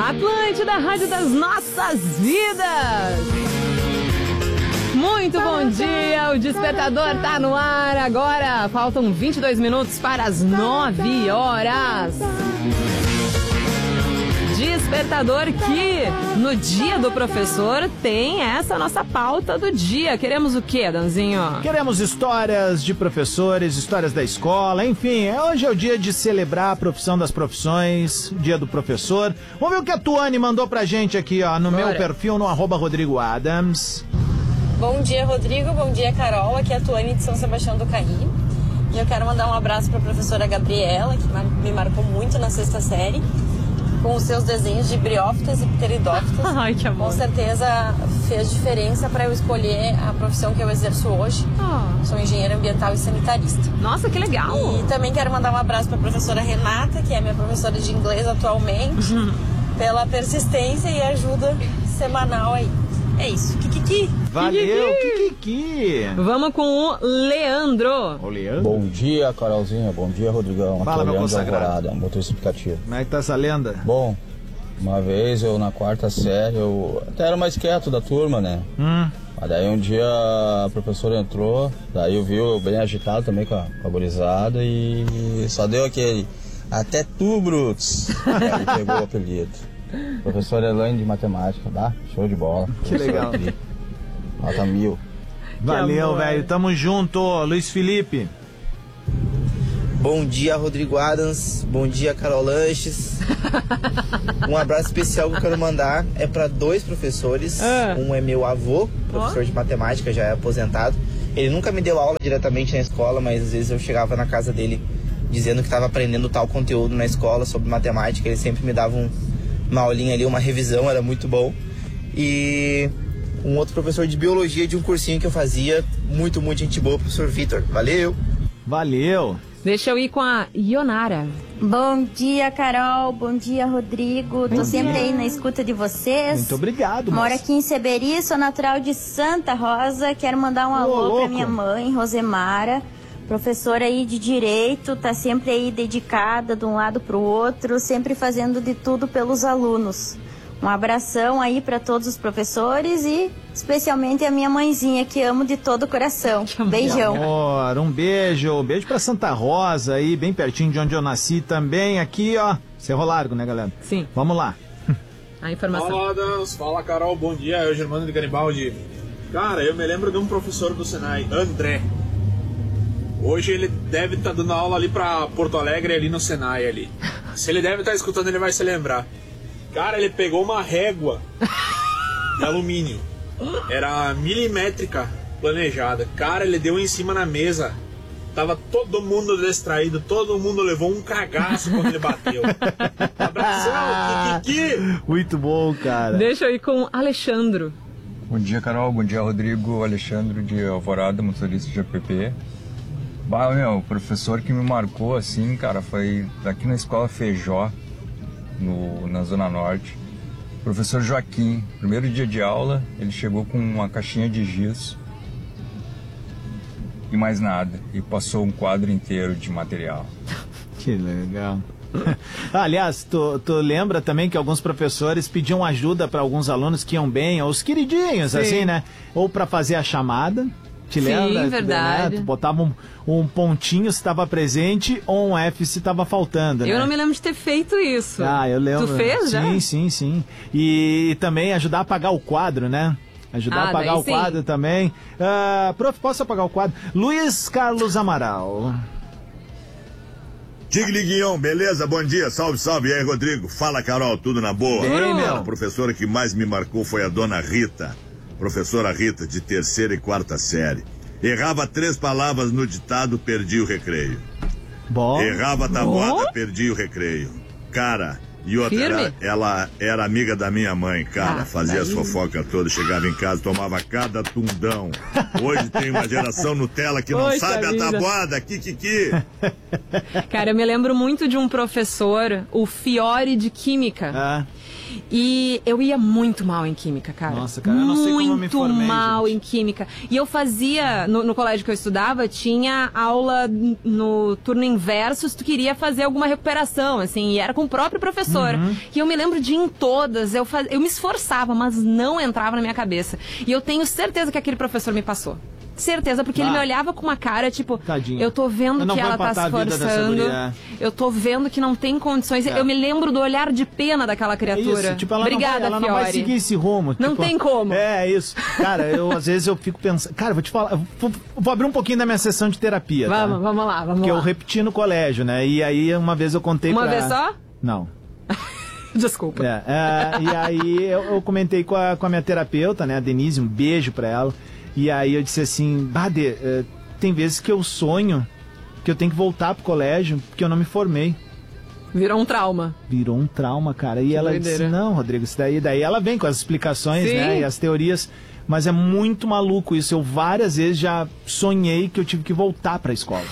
Atlântida, rádio das nossas vidas. Muito bom dia, o Despertador tá no ar agora. Faltam 22 minutos para as 9 horas. Despertador que no dia do professor tem essa nossa pauta do dia. Queremos o quê, Danzinho? Queremos histórias de professores, histórias da escola, enfim. Hoje é o dia de celebrar a profissão das profissões, dia do professor. Vamos ver o que a Tuane mandou pra gente aqui, ó, no meu perfil, no @RodrigoAdams. Bom dia, Rodrigo. Bom dia, Carol. Aqui é a Tuane de São Sebastião do Caí. E eu quero mandar um abraço para a professora Gabriela, que me marcou muito na 6ª série, com os seus desenhos de briófitas e pteridófitas. Ai, que amor. Com certeza fez diferença para eu escolher a profissão que eu exerço hoje. Sou engenheira ambiental e sanitarista. Nossa, que legal! E também quero mandar um abraço para a professora Renata, que é minha professora de inglês atualmente, pela persistência e ajuda semanal aí. É isso. Kikiki. Valeu, Kikiki. Vamos com o Leandro. O Leandro. Bom dia, Carolzinha. Bom dia, Rodrigão. Fala, meu consagrado. Motorista aplicativo. Como é que tá essa lenda? Bom, uma vez eu na 4ª série, eu até era mais quieto da turma, né? Mas daí um dia a professora entrou, daí eu vi eu bem agitado também com a gurizada e só deu aquele até tu, Brutus. Aí pegou o apelido. Professora Elaine de matemática, tá? Show de bola. Que legal. Nota 1000. Valeu, velho. Tamo junto, Luiz Felipe. Bom dia, Rodrigo Adams. Bom dia, Carol Lanches. Um abraço especial que eu quero mandar é para 2 professores. Um é meu avô, professor de matemática, já é aposentado. Ele nunca me deu aula diretamente na escola, mas às vezes eu chegava na casa dele dizendo que estava aprendendo tal conteúdo na escola sobre matemática. Ele sempre me dava uma aulinha ali, uma revisão, era muito bom. E um outro professor de biologia de um cursinho que eu fazia, muito gente boa, professor Vitor. Valeu! Valeu! Deixa eu ir com a Ionara. Bom dia, Carol. Bom dia, Rodrigo. Tô sempre aí na escuta de vocês. Muito obrigado, moça. Moro aqui em Seberi, sou natural de Santa Rosa. Quero mandar um alô pra minha mãe, Rosemara. Professora aí de Direito, tá sempre aí dedicada de um lado pro outro, sempre fazendo de tudo pelos alunos. Um abração aí para todos os professores e especialmente a minha mãezinha, que amo de todo o coração. Beijão. Amor, um beijo pra Santa Rosa aí, bem pertinho de onde eu nasci também, aqui ó, Cerro Largo, né, galera? Sim. Vamos lá. A informação. Fala, Adams. Fala, Carol. Bom dia. Eu, Germano de Garibaldi. Cara, eu me lembro de um professor do Senai, André. Hoje ele deve estar dando aula ali pra Porto Alegre, ali no Senai ali. Se ele deve estar escutando, ele vai se lembrar. Cara, ele pegou uma régua de alumínio. Era milimétrica planejada. Cara, ele deu em cima na mesa. Tava todo mundo distraído, todo mundo levou um cagaço quando ele bateu. Abração, Kikiki! Muito bom, cara. Deixa eu ir com Alexandro. Bom dia, Carol. Bom dia, Rodrigo. Alexandro de Alvorada, motorista de app. O professor que me marcou assim, cara, foi daqui na escola Feijó, na Zona Norte. Professor Joaquim, primeiro dia de aula, ele chegou com uma caixinha de giz e mais nada, e passou um quadro inteiro de material. Que legal. Aliás, tu lembra também que alguns professores pediam ajuda para alguns alunos que iam bem, ou os queridinhos, assim, né? Ou para fazer a chamada. Te lembra? Sim, verdade. Né? Tu botava um pontinho se estava presente ou um F se estava faltando, né? Eu não me lembro de ter feito isso. Ah, eu lembro. Tu fez já? Sim. E também ajudar a apagar o quadro, né? Ajudar a apagar o quadro também. Prof, posso apagar o quadro? Luiz Carlos Amaral. Tigliguinhão, beleza? Bom dia, salve. E aí, Rodrigo? Fala, Carol, tudo na boa? Bem, meu. A professora que mais me marcou foi a dona Rita. Professora Rita, de 3ª e 4ª série. Errava 3 palavras no ditado, perdia o recreio. Bom. Errava a tabuada, perdia o recreio. Cara, e outra, ela era amiga da minha mãe, cara. Fazia as fofocas todas, chegava em casa, tomava cada tundão. Hoje tem uma geração Nutella que não sabe a tabuada, kikiki. Cara, eu me lembro muito de um professor, o Fiore de Química. E eu ia muito mal em química, cara. Nossa, cara, eu não sei como eu me formei, muito mal gente. em química. E eu fazia, no colégio que eu estudava, tinha aula no turno inverso se tu queria fazer alguma recuperação, assim, e era com o próprio professor. E eu me lembro de ir em todas, eu me esforçava, mas não entrava na minha cabeça. E eu tenho certeza que aquele professor me passou. Certeza, porque ele me olhava com uma cara, tipo, tadinha. Eu tô vendo que ela tá se esforçando, eu tô vendo que não tem condições. Eu me lembro do olhar de pena daquela criatura. Isso, tipo, ela Obrigada, não vai seguir esse rumo. Não tipo, tem como. É, isso. Cara, às vezes eu fico pensando... Cara, vou te falar, vou abrir um pouquinho da minha sessão de terapia, tá? Vamos lá. Porque eu repeti no colégio, né? E aí, uma vez eu contei Uma vez só? Não. Desculpa. E aí, eu comentei com a minha terapeuta, né? A Denise, um beijo pra ela. E aí eu disse assim, Bade, tem vezes que eu sonho que eu tenho que voltar pro colégio porque eu não me formei. Virou um trauma. Virou um trauma, cara. E ela disse, não, Rodrigo, isso daí ela vem com as explicações, né? E as teorias. Mas é muito maluco isso. Eu várias vezes já sonhei que eu tive que voltar pra escola.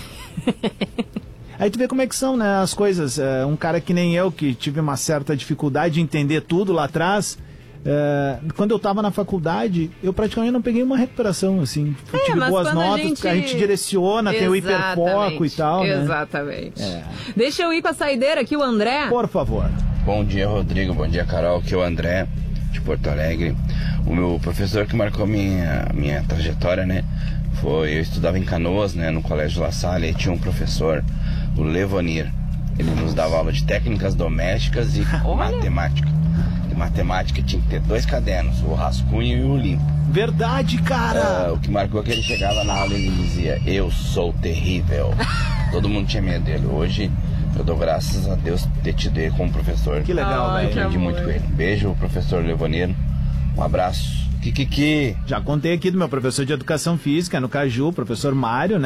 Aí tu vê como é que são, né, as coisas. Um cara que nem eu, que tive uma certa dificuldade de entender tudo lá atrás... quando eu tava na faculdade, eu praticamente não peguei uma recuperação, assim. Tive boas notas, a gente direciona, tem o hiperfoco e tal, né? Exatamente. Deixa eu ir com a saideira aqui, o André. Por favor. Bom dia, Rodrigo. Bom dia, Carol. Aqui é o André, de Porto Alegre. O meu professor que marcou minha trajetória, né? Eu estudava em Canoas, né? No Colégio La Salle, e tinha um professor, o Levonir. Ele nos dava aula de técnicas domésticas e matemática. De matemática tinha que ter 2 cadernos, o rascunho e o limpo. Verdade, cara! O que marcou é que ele chegava na aula e ele dizia, eu sou terrível. Todo mundo tinha medo dele. Hoje eu dou graças a Deus ter tido ele como professor. Que legal, velho. Aprendi muito com ele. Beijo, professor Levonir. Um abraço. Kikiki. Já contei aqui do meu professor de educação física no Caju, professor Mário, né?